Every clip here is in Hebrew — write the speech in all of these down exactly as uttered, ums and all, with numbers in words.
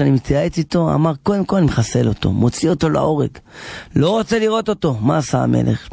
שאני מתייעץ איתו, אמר, קודם כל אני מחסל אותו, מוציא אותו להורג, לא רוצה לראות אותו. מה עשה המלך?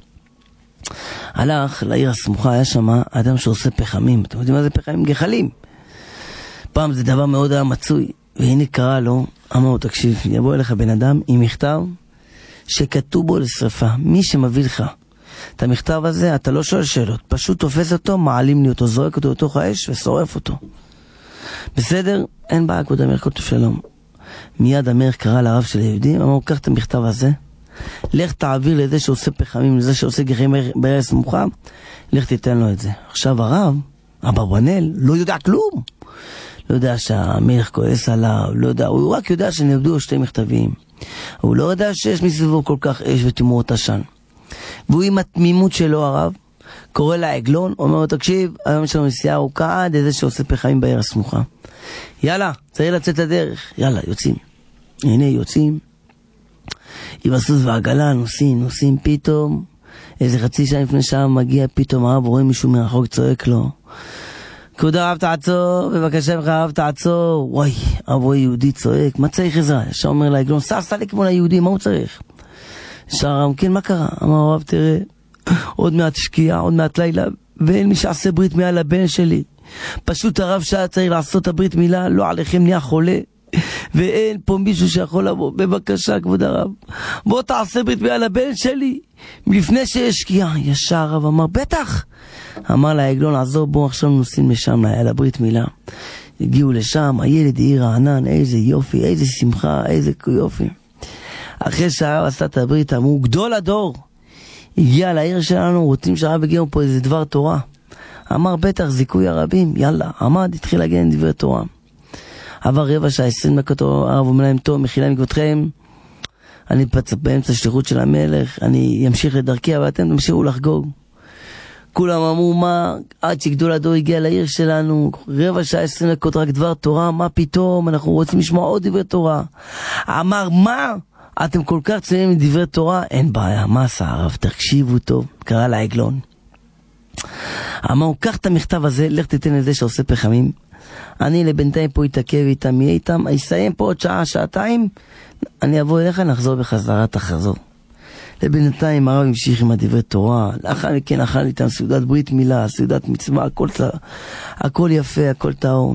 הלך לעיר הסמוכה, היה שם אדם שעושה פחמים. אתם יודעים מה זה פחמים? גחלים. פעם זה דבר מאוד היה מצוי, והנה קרא לו, אמר לו, תקשיב, יבוא אליך בן אדם עם מכתב שכתוב בו לשרפה. מי שמביא לך את המכתב הזה, אתה לא שואל שאלות, פשוט תופס אותו, מעלים לי אותו, זורק אותו לתוך האש ושורף אותו. בסדר? אין בעיה, כבוד המלך, כתוב שלום. מיד המלך קרא לרב של היהודים, אמר, קח את המכתב הזה, לך תעביר לזה שעושה פחמים, לזה שעושה גחלים בעיר הסמוכה, לך תיתן לו את זה. עכשיו הרב, אברבנאל, לא יודע כלום. לא יודע שהמלך כועס עליו, לא יודע, הוא רק יודע שנעבדו שתי מכתבים. הוא לא יודע שיש מסביבו כל כך אש ותימרות עשן. והוא עם התמימות שלו הרב, קורא לעגלון, אומר לו, תקשיב, היום יש לנו נסיעה ארוכה עד איזה שעושה פחמים בעיר הסמוכה. יאללה, צריך לצאת לדרך. יאללה, יוצאים. הנה, יוצאים. עם הסוס והעגלה, נוסעים, נוסעים פתאום. איזה חצי שעה לפני שעה מגיע פתאום הרב, רואה מישהו מרחוק צועק לו, כבוד הרב תעצור, בבקשה ממך הרב תעצור. וואי, הרב רואה יהודי צועק, מה צריך עזרה? ישר אומר לעגלון, סע, סע לכיוון היהודי, מה הוא צריך? ישר הרב, כן, מה קרה? אמר הרב, תראה, עוד מעט שקיעה, עוד מעט לילה, ואין מי שעשה ברית מילה לבן שלי. פשוט הרב שהיה צריך לעשות הברית מילה, לא עליכם נהיה חולה, ואין פה מישהו שיכול לבוא. בבקשה כבוד הרב, בוא תעשה ברית מילה לבן שלי לפני שיש שקיעה. ישר הרב אמר, בטח. אמר לעגלון, עזור, בוא עכשיו נוסעים לשם לברית מילה. הגיעו לשם, הילד העיר הענן, איזה יופי, איזה שמחה, איזה יופי. אחרי שהרב עשה את הברית, אמרו, גדול הדור הגיע לעיר שלנו, רוצים שהרב הגיעו פה איזה דבר תורה. אמר, בטח, זיכוי הרבים, יאללה. עמד, התחיל להגן דברי תורה. עבר רבע שעה, עשרים דקות, הרב אומר להם, טוב, מחילה מכבודכם, אני באמצע השליחות של המלך, אני אמשיך לדרכי, אבל אתם תמשיכו לחגוג. כולם אמרו, מה, עד שגדול הדור הגיע לעיר שלנו, רבע שעה, עשרים דקות, רק דבר תורה, מה פתאום, אנחנו רוצים לשמוע עוד דברי תורה. אמר, מה? אתם כל כך צעירים מדברי תורה? אין בעיה, מה עשה הרב? תקשיבו טוב. קרא לעגלון. אמר, קח את המכתב הזה, לך תיתן לזה שעושה פחמים. אני לבינתיים פה יתעכב איתם, יהיה איתם, אני אסיים פה עוד שעה, שעתיים, אני אבוא אליך, נחזור בחזרה, תחזור. לבינתיים הרב המשיך עם הדברי תורה, לאחר מכן אכל איתם סעודת ברית מילה, סעודת מצווה, הכל, הכל יפה, הכל טהור.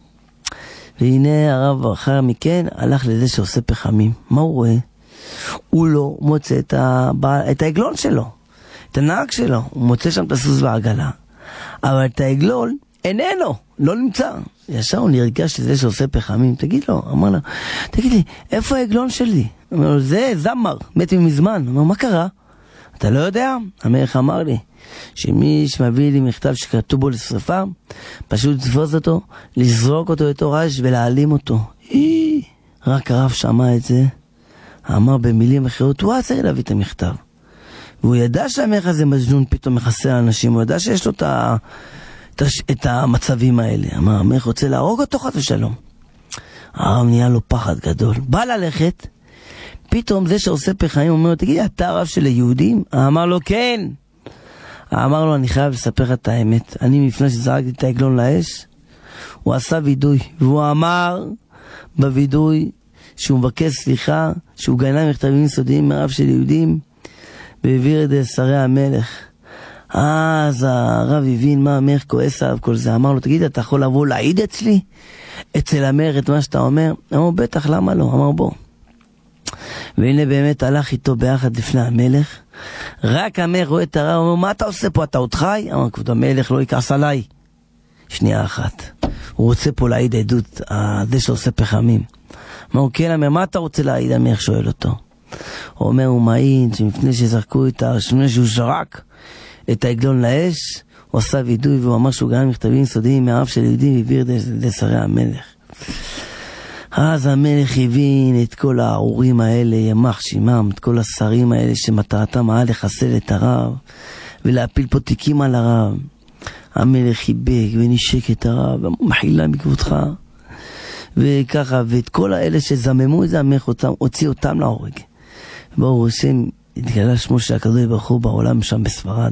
והנה הרב אחר מכן הלך לזה שעושה פחמים. מה הוא רואה? הוא לא מוצא את, הבא, את העגלון שלו, את הנהג שלו. הוא מוצא שם את הסוס והעגלה, אבל את העגלון איננו, לא נמצא. ישר הוא נרגש לזה שעושה פחמים. תגיד לו, אמר לו, תגיד לי, איפה העגלון שלי? אמר לו, זה זמר, מת מזמן. אמר, מה קרה? אתה לא יודע? המלך אמר לי שמי שמביא לי מכתב שכתוב בו לשרפה, פשוט תפוס אותו, לזרוק אותו לתור אש ולהעלים אותו. אי, רק הרב שמע את זה, אמר במילים אחרות, הוא צריך להביא את המכתב. והוא ידע שהמלך הזה מג'נון, פתאום מחסה לאנשים, הוא ידע שיש לו את, ה... את המצבים האלה. אמר, המלך רוצה להרוג אותו חס ושלום. הרב נהיה לו פחד גדול, בא ללכת, פתאום זה שעושה פחמים אומר לו, תגיד, אתה הרב של היהודים? אמר לו, כן. אמר לו, אני חייב לספר לך את האמת. אני לפני שזרקתי את העגלון לאש, הוא עשה וידוי, והוא אמר בוידוי שהוא מבקש סליחה, שהוא גנב מכתבים סודיים מהרב של יהודים, והעביר את זה לשרי המלך. אז הרב הבין מה המלך כועס עליו כל זה. אמר לו, תגיד, אתה יכול לבוא להעיד אצלי? אצל המלך את מה שאתה אומר? אמר, בטח, למה לא? אמר, בוא. והנה באמת הלך איתו ביחד לפני המלך. רק המלך רואה את הרב, אומר, מה אתה עושה פה? אתה עוד חי? אמר, כבוד המלך לא יכעס עליי. שנייה אחת, הוא רוצה פה להעיד עדות, זה שעושה פחמים. אמר, כן, אמר, מה אתה רוצה להעיד? המלך שואל אותו. הוא אומר, הוא מעיד שמפני שזרקו את השמונה שהוא שרק את העגלון לאש, הוא עשה וידוי והוא אמר שהוא גם מכתבים סודיים מהרב של יהודים והעביר לשרי המלך. אז המלך הבין את כל הארורים האלה, ימח שמם, את כל השרים האלה שמטרתם היה לחסל את הרב ולהפיל פה תיקים על הרב. המלך חיבק ונשק את הרב, מחילה מכבודך, וככה, ואת כל האלה שזממו את זה, המלך אותם, הוציא אותם להורג. ברוך השם, התגלה שמו של הקדוש ברוך הוא בעולם שם בספרד.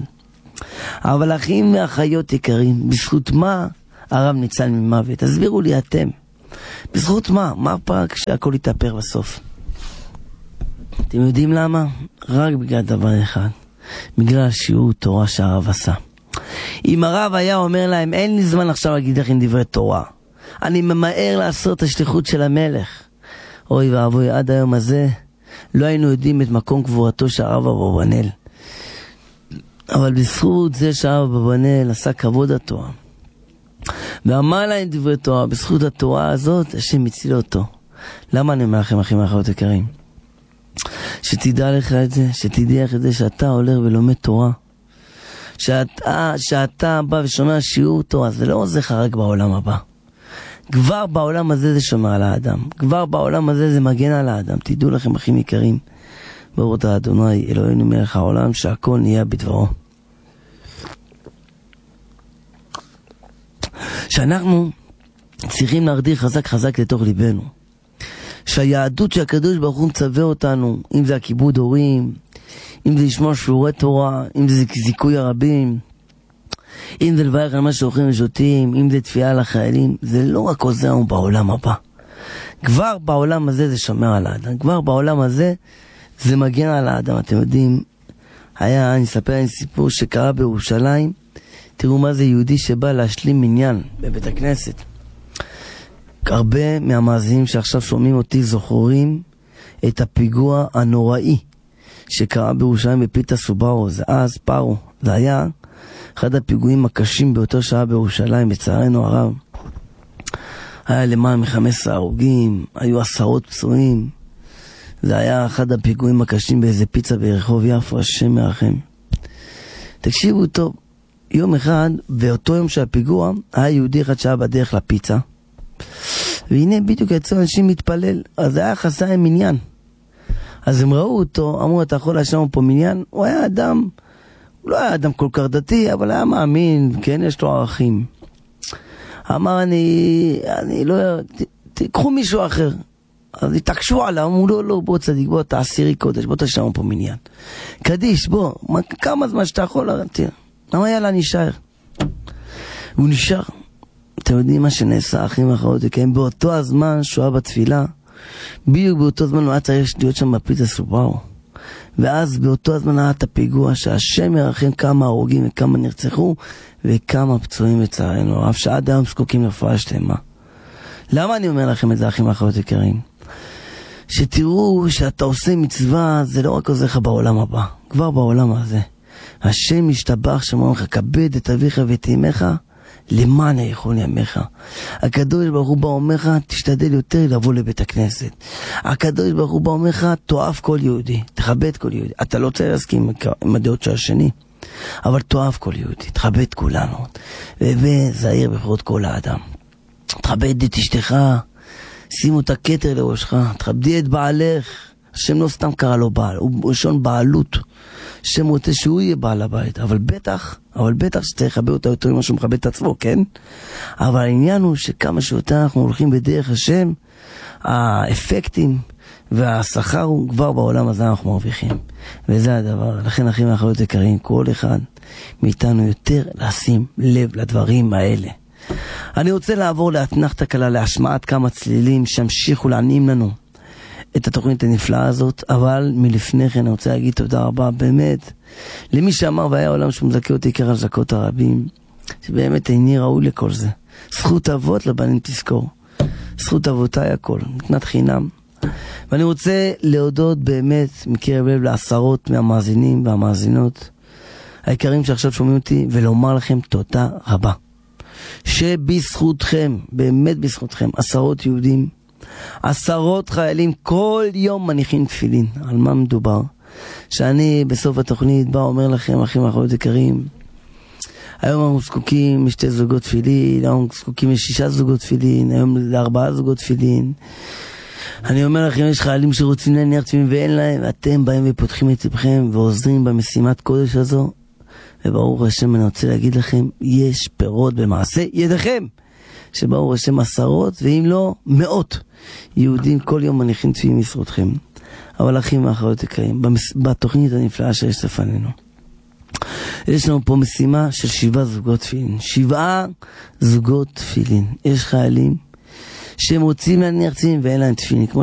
אבל אחים ואחיות יקרים, בזכות מה הרב ניצל ממוות? תסבירו לי אתם. בזכות מה? מה הפרק שהכל יתהפך בסוף? אתם יודעים למה? רק בגלל דבר אחד. בגלל שיעור תורה שהרב עשה. אם הרב היה אומר להם, אין לי זמן עכשיו להגיד לכם דברי תורה. אני ממהר לעשות את השליחות של המלך. אוי ואבוי, עד היום הזה לא היינו יודעים את מקום קבורתו של הרב אברבנאל. אבל בזכות זה שהרב אברבנאל עשה כבוד התורה. ואמר להם דברי תורה, בזכות התורה הזאת, השם הציל אותו. למה אני אומר לכם, אחים ואחיות יקרים? שתדע לך את זה, שתדע לך את זה שאתה הולך ולומד תורה. שאתה, שאתה בא ושומע שיעור תורה, זה לא עוזר לך רק בעולם הבא. כבר בעולם הזה זה שומר על האדם. כבר בעולם הזה זה מגן על האדם. תדעו לכם, אחים יקרים, ברוך אתה אדוני אלוהינו מלך העולם, שהכל נהיה בדברו. שאנחנו צריכים להרדיר חזק חזק לתוך ליבנו. שהיהדות שהקדוש ברוך הוא מצווה אותנו, אם זה הכיבוד הורים, אם זה לשמוע שיעורי תורה, אם זה זיכוי הרבים, אם זה לברך על מה שאוכלים ושותים, אם זה תפילה לחיילים, זה לא רק עוזר לנו בעולם הבא. כבר בעולם הזה זה שומר על האדם. כבר בעולם הזה זה מגן על האדם. אתם יודעים, היה, אני אספר עם סיפור שקרה בירושלים. תראו מה זה יהודי שבא להשלים מניין בבית הכנסת. הרבה מהמאזינים שעכשיו שומעים אותי זוכרים את הפיגוע הנוראי שקרה בירושלים בפיתה סוברו. זה אז פארו. זה היה אחד הפיגועים הקשים ביותר שהיה בירושלים, בצערנו הרב. היה למעלה מ-חמישה עשר הרוגים, היו עשרות פצועים. זה היה אחד הפיגועים הקשים באיזה פיצה ברחוב יפו, השם מרחם. תקשיבו טוב, יום אחד, באותו יום של הפיגוע, היה יהודי אחד שהיה בדרך לפיצה. והנה בדיוק יצאו אנשים מתפלל, אז זה היה חסר עם מניין. אז הם ראו אותו, אמרו, אתה יכול להשאר פה מניין? הוא היה אדם, הוא לא היה אדם כל כך דתי, אבל היה מאמין, כן, יש לו ערכים. אמר, אני, אני לא, ת, תקחו מישהו אחר. אז התעקשו עליו, אמרו, לא, לא, בוא צדיק, בוא תעשירי קודש, בוא תשאר פה מניין. קדיש, בוא, מה, כמה זמן שאתה יכול, תראה. אמר, יאללה, נשאר. הוא נשאר. אתם יודעים מה שנעשה, אחים ואחרות, כן? באותו הזמן שהוא היה בתפילה, בדיוק באותו זמן הוא היה צריך להיות שם בפיצה סוברו. ואז באותו הזמן היה את הפיגוע שהשם ירחם כמה הרוגים וכמה נרצחו וכמה פצועים לצערנו. אף שעד היום זקוקים לרפואה שלמה. למה אני אומר לכם את זה, אחים ואחיות יקרים? שתראו שאתה עושה מצווה, זה לא רק עוזר לך בעולם הבא, כבר בעולם הזה. השם ישתבח שאומר לך, כבד את אביך ואת אמך, למען יכול ימיך. הקדוש ברוך הוא בא אומר לך, תשתדל יותר לבוא לבית הכנסת. הקדוש ברוך הוא בא אומר לך, תאהב כל יהודי, תכבד כל יהודי. אתה לא צריך להסכים עם הדעות של השני, אבל תאהב כל יהודי, תכבד כולנו, וזהיר בכבוד כל האדם. תכבד את אשתך, שימו את הכתר לראשך, תכבדי את בעלך. השם לא סתם קרא לו בעל, הוא ראשון בעלות. השם רוצה שהוא יהיה בעל הבית, אבל בטח, אבל בטח שצריך לכבד אותה יותר ממה שהוא מכבד את עצמו, כן? אבל העניין הוא שכמה שיותר אנחנו הולכים בדרך השם, האפקטים והשכר הוא כבר בעולם הזה אנחנו מרוויחים. וזה הדבר. לכן אחים ואחיות יקרים, כל אחד מאיתנו יותר לשים לב לדברים האלה. אני רוצה לעבור לאתנחתא קלה, להשמעת כמה צלילים שהמשיכו להנעים לנו את התוכנית הנפלאה הזאת, אבל מלפני כן אני רוצה להגיד תודה רבה באמת למי שאמר והיה עולם שהוא מזכה אותי עיקר על זכות הרבים, שבאמת איני ראוי לכל זה. זכות אבות לבנים תזכור, זכות אבותיי הכל, מתנת חינם. ואני רוצה להודות באמת מקרב לב לעשרות מהמאזינים והמאזינות היקרים שעכשיו שומעים אותי, ולומר לכם תודה רבה, שבזכותכם, באמת בזכותכם, עשרות יהודים, עשרות חיילים כל יום מניחים תפילין. על מה מדובר? שאני בסוף התוכנית בא אומר לכם, אחים ואחיות יקרים, היום אנחנו זקוקים לשתי זוגות תפילין, היום זקוקים לשישה זוגות תפילין, היום לארבעה זוגות תפילין. אני אומר לכם, יש חיילים שרוצים להניח תפילין ואין להם, ואתם באים ופותחים את לבכם ועוזרים במשימת קודש הזו, וברוך השם אני רוצה להגיד לכם, יש פירות במעשה ידיכם, שברוך השם עשרות ואם לא מאות יהודים כל יום מניחים תפילין משרותכם. אבל אחים ואחיות יקרים, בתוכנית הנפלאה שיש לפנינו, יש לנו פה משימה של שבעה זוגות תפילין. שבעה זוגות תפילין. יש חיילים שמוצאים להם נרצים ואין להם תפילין. כמו